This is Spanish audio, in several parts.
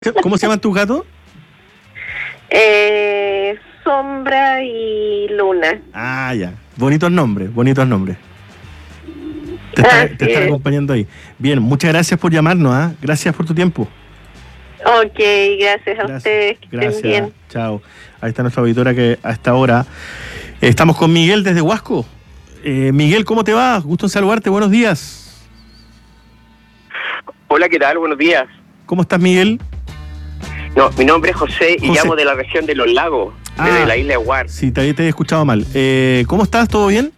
¿Cómo se llaman tus gatos? Sombra y Luna. Ah, ya. Bonitos nombres, bonitos nombres. Te están acompañando ahí. Bien, muchas gracias por llamarnos, ¿ah? Gracias por tu tiempo. Ok, gracias a ustedes. Que estén bien. Chao. Ahí está nuestra auditora que a esta hora estamos con Miguel desde Huasco. Miguel, ¿cómo te va? Gusto en saludarte, buenos días. Hola, ¿qué tal? Buenos días. ¿Cómo estás, Miguel? No, mi nombre es José y llamo de la región de Los Lagos, desde la isla de Guar. Sí, te he escuchado mal. ¿Cómo estás? ¿Todo bien?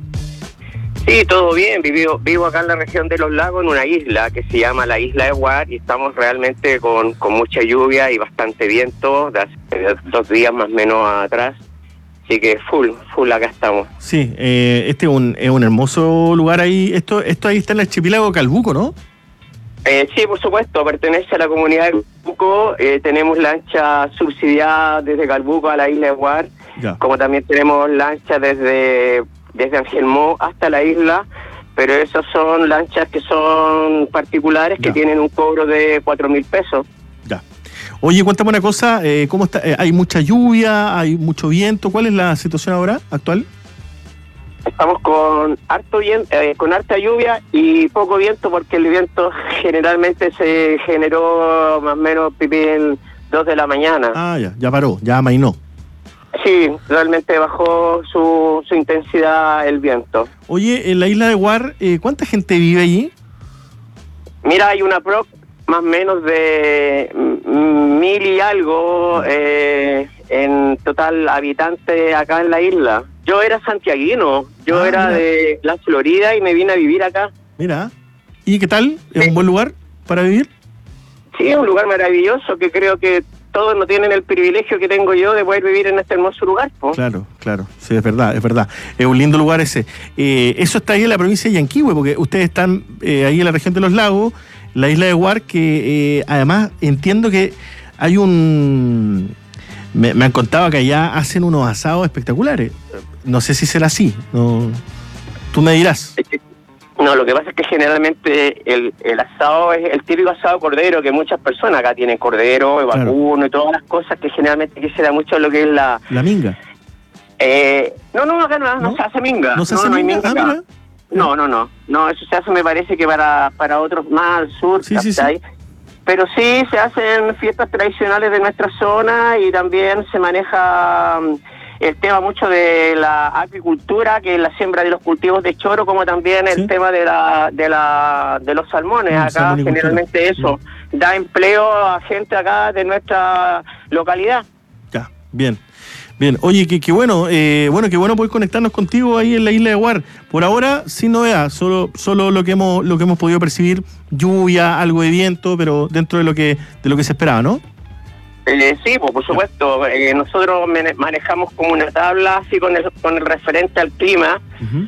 Sí, todo bien. Vivo acá en la región de Los Lagos, en una isla que se llama la isla de Guar, y estamos realmente con mucha lluvia y bastante viento, de hace 2 días más o menos atrás. Así que full acá estamos. Sí, este es un hermoso lugar ahí. Esto ahí está en el archipiélago Calbuco, ¿no? Sí, por supuesto, pertenece a la comunidad de Calbuco. Tenemos lancha subsidiada desde Calbuco a la isla de Guar, como también tenemos lancha desde Angelmó hasta la isla, pero esas son lanchas que son particulares, que tienen un cobro de 4.000 pesos. Ya. Oye, cuéntame una cosa, ¿cómo está? ¿Hay mucha lluvia? ¿Hay mucho viento? ¿Cuál es la situación ahora, actual? Estamos con harta lluvia y poco viento, porque el viento generalmente se generó más o menos en 2 de la mañana. Ah, ya paró, ya amainó. Sí, realmente bajó su intensidad el viento. Oye, en la isla de Guar, ¿cuánta gente vive allí? Mira, hay una más o menos de 1.000 y algo en total habitantes acá en la isla. Yo era santiaguino, era de la Florida y me vine a vivir acá. Mira, ¿y qué tal? ¿Es un buen lugar para vivir? Sí, es un lugar maravilloso que creo que todos no tienen el privilegio que tengo yo de poder vivir en este hermoso lugar, ¿no? Claro, sí, es verdad. Es un lindo lugar ese. Eso está ahí en la provincia de Yanquihue, porque ustedes están ahí en la región de Los Lagos, la isla de Guar, que además entiendo que hay un... Me han contado que allá hacen unos asados espectaculares. No sé si será así. No, tú me dirás. No, lo que pasa es que generalmente el asado es el típico asado cordero, que muchas personas acá tienen cordero, vacuno y todas las cosas que generalmente quisiera mucho lo que es la minga. No, acá no se hace minga. ¿No se hace minga? Hay minga acá. No, eso se hace, me parece que para otros más al sur, sí. Pero sí se hacen fiestas tradicionales de nuestra zona, y también se maneja el tema mucho de la acuicultura, que es la siembra de los cultivos de choro, como también el tema de los salmones. Acá generalmente eso da empleo a gente acá de nuestra localidad. Ya, bien. Oye, qué bueno, qué bueno poder conectarnos contigo ahí en la isla de Guar. Por ahora, sin novedad, solo lo que hemos podido percibir, lluvia, algo de viento, pero dentro de lo que se esperaba, ¿no? Sí, pues por supuesto. Nosotros manejamos como una tabla así con el referente al clima,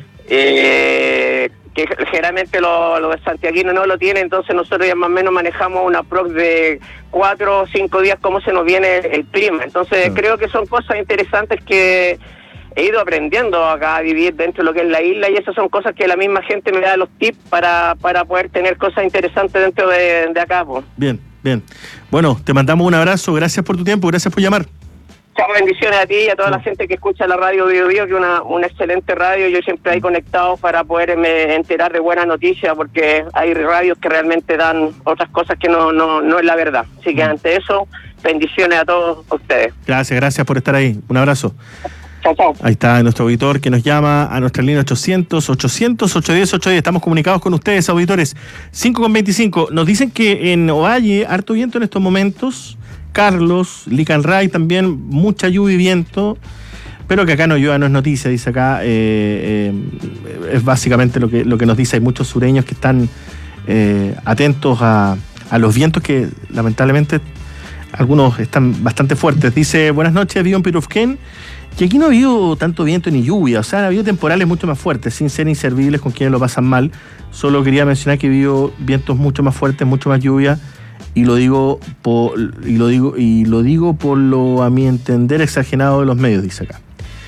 que generalmente los de santiaguino no lo tienen, entonces nosotros ya más o menos manejamos una prox de 4 o 5 días cómo se nos viene el clima. Entonces creo que son cosas interesantes que he ido aprendiendo acá a vivir dentro de lo que es la isla, y esas son cosas que la misma gente me da los tips para poder tener cosas interesantes dentro de acá, pues. Bien. Bueno, te mandamos un abrazo, gracias por tu tiempo, gracias por llamar. Chao, bendiciones a ti y a toda la gente que escucha la radio Bio Bio, que es una excelente radio. Yo siempre ahí conectado para poderme enterar de buenas noticias, porque hay radios que realmente dan otras cosas que no es la verdad. Así que ante eso, bendiciones a todos ustedes. Gracias por estar ahí. Un abrazo. Chao. Ahí está nuestro auditor que nos llama a nuestra línea 800-810-810. Estamos comunicados con ustedes, auditores. 5:25. Nos dicen que en Ovalle, harto viento en estos momentos. Carlos, Licanray también, mucha lluvia y viento, pero que acá no llueva, no es noticia, dice acá. Es básicamente lo que nos dice. Hay muchos sureños que están atentos a los vientos, que lamentablemente algunos están bastante fuertes. Dice, buenas noches, vivo en Pirufquén, que aquí no ha habido tanto viento ni lluvia, o sea, ha habido temporales mucho más fuertes, sin ser inservibles con quienes lo pasan mal. Solo quería mencionar que ha habido vientos mucho más fuertes, mucho más lluvia, y lo digo por lo, a mi entender, exagerado de los medios, dice acá.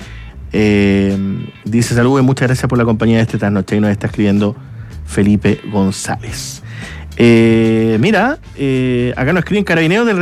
Dice, saludos, muchas gracias por la compañía de esta noche, y nos está escribiendo Felipe González. Mira, acá nos escriben Carabineros del